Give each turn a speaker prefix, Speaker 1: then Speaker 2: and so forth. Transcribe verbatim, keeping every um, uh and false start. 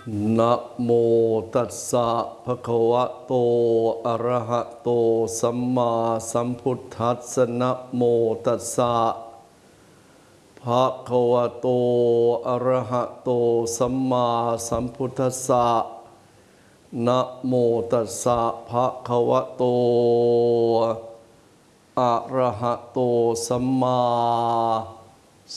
Speaker 1: นะโมตัสสะภะคะวะโตอะระหะโตสัมมาสัมพุทธัสสะนะโมตัสสะภะคะวะโตอะระหะโตสัมมาสัมพุทธัสสะนะโมตัสสะภะคะวะโตอะระหะโตสัมมา